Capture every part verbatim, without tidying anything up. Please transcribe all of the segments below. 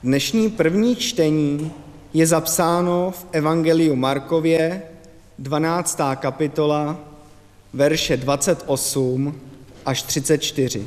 Dnešní první čtení je zapsáno v Evangeliu Markově, dvanáctá kapitola, verše dvacet osm až třicet čtyři.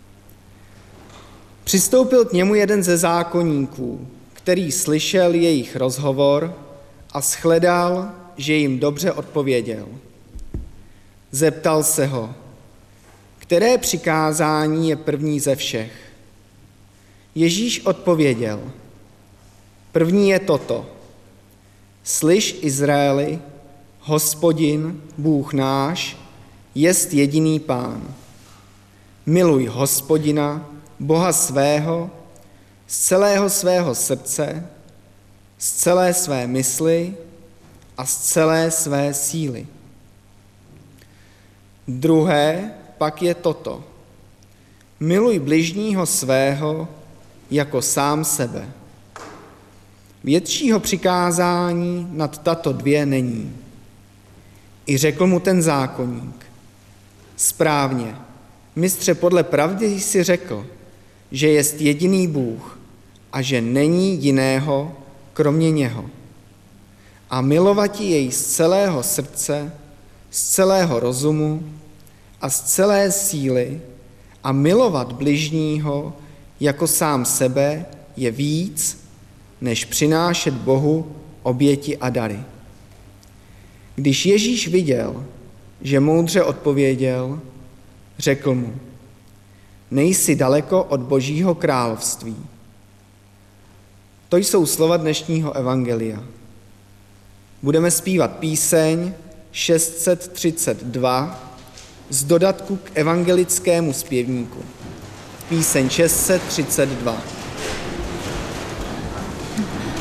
Přistoupil k němu jeden ze zákonníků, který slyšel jejich rozhovor a shledal, že jim dobře odpověděl. Zeptal se ho, které přikázání je první ze všech. Ježíš odpověděl, první je toto. Slyš, Izraeli, Hospodin, Bůh náš, jest jediný Pán. Miluj Hospodina, Boha svého, z celého svého srdce, z celé své mysli a z celé své síly. Druhé pak je toto. Miluj bližního svého jako sám sebe. Většího přikázání nad tato dvě není. I řekl mu ten zákonník. Správně, mistře, podle pravdy jsi řekl, že jest jediný Bůh a že není jiného kromě něho. A milovati jej z celého srdce, z celého rozumu a z celé síly a milovat bližního jako sám sebe je víc, než přinášet Bohu oběti a dary. Když Ježíš viděl, že moudře odpověděl, řekl mu, nejsi daleko od Božího království. To jsou slova dnešního evangelia. Budeme zpívat píseň šest set třicet dva z dodatku k evangelickému zpěvníku. Píseň šest set třicet dva.